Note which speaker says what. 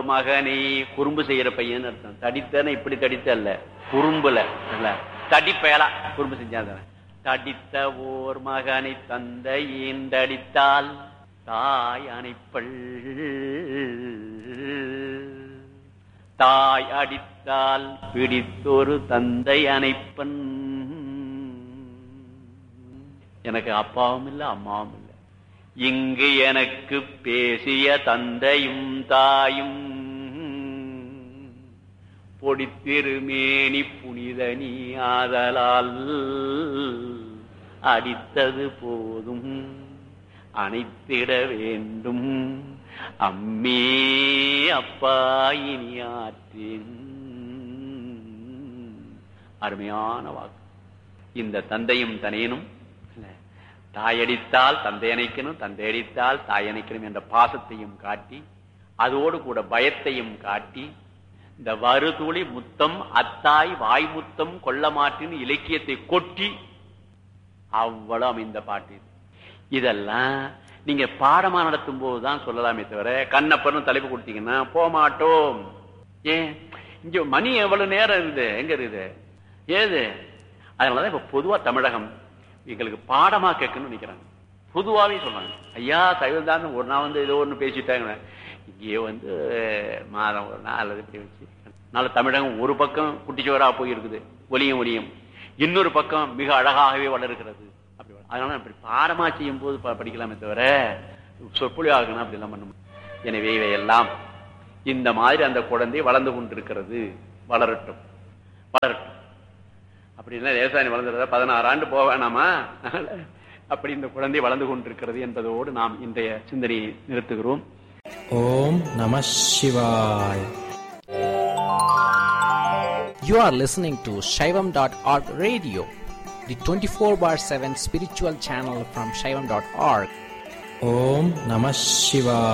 Speaker 1: மகனை, குறும்பு செய்யற பையன் அர்த்தம். தடித்தன இப்படி தடித்த அல்ல, குறும்புல அல்ல, தடிப்பயலா குறும்பு செஞ்சாத. தடித்த ஓர் மகனை தந்தை ஈண்டடித்தால் தாய் அணைப்பள், தாய் அடித்தால் பிடித்தொரு தந்தை அணைப்பன். எனக்கு அப்பாவும் இல்லை அம்மாவும் இல்லை, இங்கு எனக்கு பேசிய தந்தையும் தாயும் பொடித்திருமேனி புனிதனி ஆதலால் அடித்தது போதும் அணைத்திட வேண்டும் அம்மே அப்பா இனி ஆற்றேன். அருமையான வாக்கு. இந்த தந்தையும் தனையனும் தாயடித்தால் தந்தை அணைக்கணும், தந்தை அடித்தால் தாய் அணைக்கணும் என்ற பாசத்தையும் காட்டி, அதோடு கூட பயத்தையும் காட்டி, இந்த வருதுளி முத்தம் அத்தாய் வாய் முத்தம் கொள்ள மாட்டின் இலக்கியத்தை கொட்டி அவ்வளவு அமைந்த பாட்டு. இதெல்லாம் நீங்க பாடமா நடத்தும் போதுதான் சொல்லலாமே தவிர, கண்ணப்பன்னு தலைப்பு கொடுத்தீங்கன்னா போமாட்டோம். ஏன் இங்க மணி எவ்வளவு நேரம் இருக்குது, எங்க இருக்குது ஏது? அதனாலதான் இப்ப பொதுவா தமிழகம் எங்களுக்கு பாடமா கேட்கணும்னு நினைக்கிறாங்க. பொதுவாவே சொல்றாங்க, ஐயா சைவம் தான் ஒரு நாள் வந்து ஏதோ ஒண்ணு பேசிட்டாங்க, இங்கேயே வந்து மாதம் ஒரு நாள் அல்லது இப்படி வச்சு. அதனால தமிழகம் ஒரு பக்கம் குட்டிச்சுவரா போயிருக்குது ஒலியும் ஒலியும், இன்னொரு பக்கம் மிக அழகாகவே வளர்கிறது. அப்படி அதனால அப்படி பாடமா செய்யும் போது படிக்கலாமே தவிர சொற்பொழி ஆகணும் அப்படி எல்லாம் பண்ண முடியும். எனவே இவையெல்லாம் இந்த மாதிரி அந்த குழந்தை வளர்ந்து கொண்டிருக்கிறது, வளரட்டும் வளரட்டும். அப்படின்னா லேசாணி வளர்ந்துறதா 16 ஆண்டு போக வேணாமா? அப்படி இந்த குழந்தை வளர்ந்து கொண்டிருக்கிறது என்பதோடு நாம் இன்றைய சிந்தனையை நிறுத்துகிறோம்.
Speaker 2: ஓம் நம சிவாய. You are listening to Shaivam.org radio, the 24/7 spiritual channel from Shaivam.org. Om Namah Shivaya.